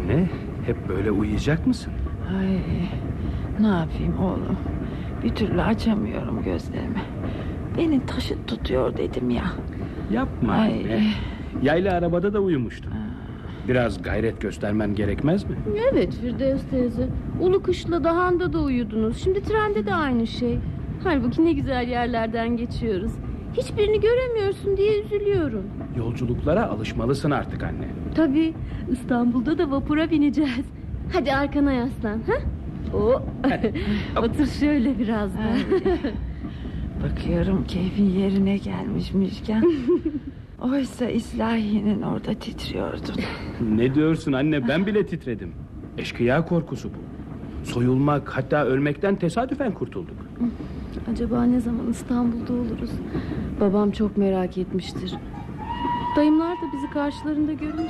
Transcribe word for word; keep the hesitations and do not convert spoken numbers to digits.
Anne, hep böyle uyuyacak mısın? Ay, ne yapayım oğlum? Bir türlü açamıyorum gözlerimi. Beni taşıt tutuyor dedim ya. Yapma Ay. anne. Yaylı arabada da uyumuştun. Biraz gayret göstermen gerekmez mi? Evet Firdevs teyze. Ulu Kışla Dahan'da da uyudunuz. Şimdi trende de aynı şey. Halbuki ne güzel yerlerden geçiyoruz. Hiçbirini göremiyorsun diye üzülüyorum. Yolculuklara alışmalısın artık anne. Tabii İstanbul'da da vapura bineceğiz. Hadi arkana yaslan. Ha? Oo. Otur şöyle biraz da. Bakıyorum keyfin yerine gelmiş Müjgan. Oysa İslahi'nin orada titriyordun. Ne diyorsun anne, ben bile titredim. Eşkıya korkusu bu. Soyulmak, hatta ölmekten tesadüfen kurtulduk. Acaba ne zaman İstanbul'da oluruz? Babam çok merak etmiştir. Dayımlar da bizi karşılarında görünce.